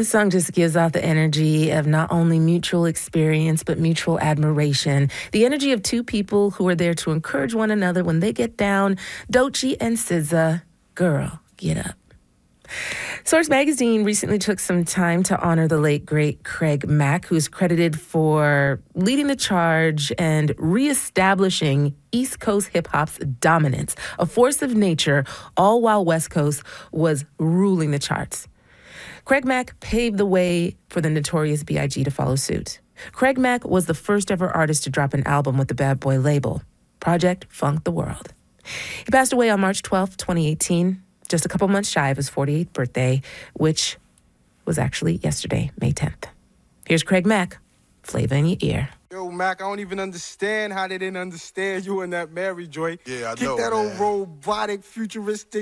This song just gives out the energy of not only mutual experience, but mutual admiration. The energy of two people who are there to encourage one another when they get down. Doechii and SZA, girl, get up. Source Magazine recently took some time to honor the late, great Craig Mack, who's credited for leading the charge and reestablishing East Coast hip-hop's dominance, a force of nature, all while West Coast was ruling the charts. Craig Mack paved the way for the Notorious B.I.G. to follow suit. Craig Mack was the first ever artist to drop an album with the Bad Boy label, Project Funk the World. He passed away on March 12, 2018, just a couple months shy of his 48th birthday, which was actually yesterday, May 10th. Here's Craig Mack, Flavor in Your Ear. Yo, Mac, I don't even understand how they didn't understand you in that Mary joint. Yeah, I Get know, that man. old robotic, futuristic